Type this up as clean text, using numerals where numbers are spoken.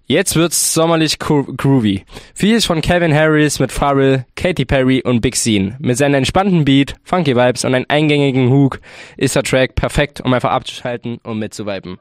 Jetzt wird's sommerlich groovy. Vieles von Calvin Harris mit Pharrell, Katy Perry und Big Sean. Mit seinem entspannten Beat, funky Vibes und einem eingängigen Hook ist der Track perfekt, um einfach abzuschalten und mitzuviben.